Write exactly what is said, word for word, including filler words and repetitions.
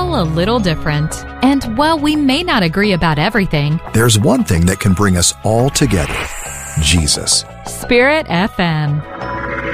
all a little different. And while we may not agree about everything, there's one thing that can bring us all together: Jesus. Spirit F M.